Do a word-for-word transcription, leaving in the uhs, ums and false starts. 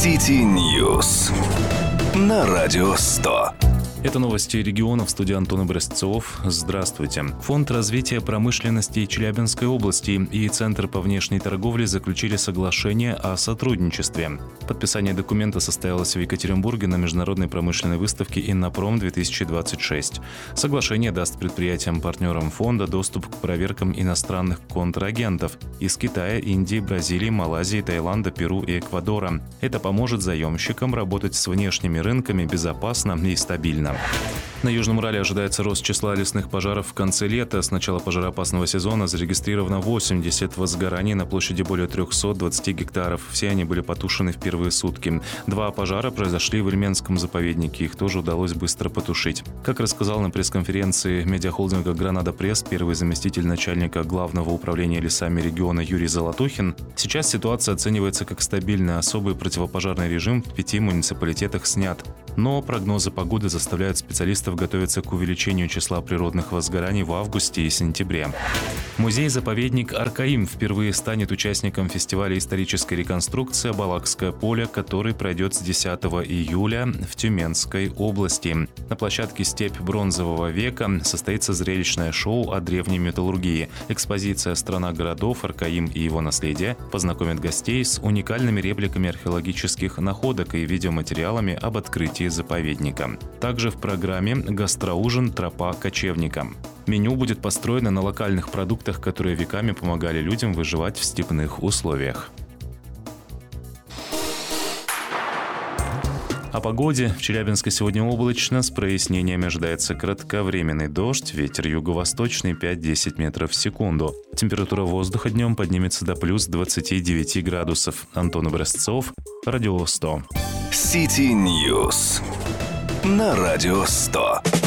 City News на Радио сто. Это новости региона, в студии Антон Образцов. Здравствуйте. Фонд развития промышленности Челябинской области и Центр по внешней торговле заключили соглашение о сотрудничестве. Подписание документа состоялось в Екатеринбурге на международной промышленной выставке «Иннопром-две тысячи двадцать шесть». Соглашение даст предприятиям-партнерам фонда доступ к проверкам иностранных контрагентов из Китая, Индии, Бразилии, Малайзии, Таиланда, Перу и Эквадора. Это поможет заемщикам работать с внешними рынками безопасно и стабильно. На Южном Урале ожидается рост числа лесных пожаров в конце лета. С начала пожароопасного сезона зарегистрировано восемьдесят возгораний на площади более триста двадцать гектаров. Все они были потушены в первые сутки. Два пожара произошли в Ильменском заповеднике. Их тоже удалось быстро потушить. Как рассказал на пресс-конференции медиахолдинга «Гранада Пресс» первый заместитель начальника Главного управления лесами региона Юрий Золотухин, сейчас ситуация оценивается как стабильная. Особый противопожарный режим в пяти муниципалитетах снят. Но прогнозы погоды заставляют специалистов готовиться к увеличению числа природных возгораний в августе и сентябре. Музей-заповедник Аркаим впервые станет участником фестиваля исторической реконструкции «Балакское поле», который пройдет с десятого июля в Тюменской области. На площадке «Степь бронзового века» состоится зрелищное шоу о древней металлургии. Экспозиция «Страна городов. Аркаим и его наследие» познакомит гостей с уникальными репликами археологических находок и видеоматериалами об открытии заповедника. Также в программе гастроужин «Тропа кочевника». Меню будет построено на локальных продуктах, которые веками помогали людям выживать в степных условиях. О погоде. В Челябинске сегодня облачно, с прояснениями ожидается кратковременный дождь, ветер юго-восточный пять-десять метров в секунду. Температура воздуха днем поднимется до плюс двадцати девяти градусов. Антон Образцов, Радио сто. City News на Радио сто.